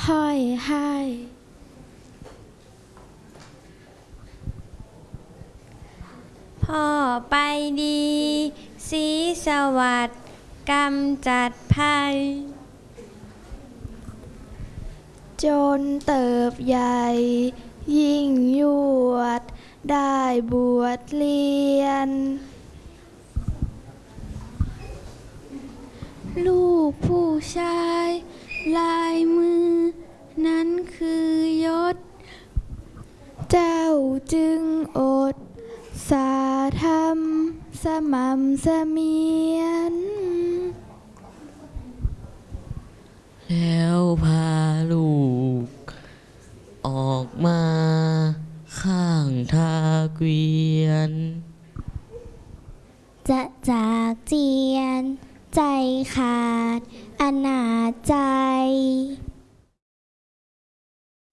ห้อยให้พ่อไปดีสีสวัสดิ์กำจัดภัยจนเติบใหญ่ยิ่งยวดได้บวชเรียนลูกผู้ชายลายมือนั้นคือยศเจ้าจึงอดสาธรรมสม่ำเสมียนแล้วพาลูกออกมาข้างทาเกวียนจะจากเจียนใจขา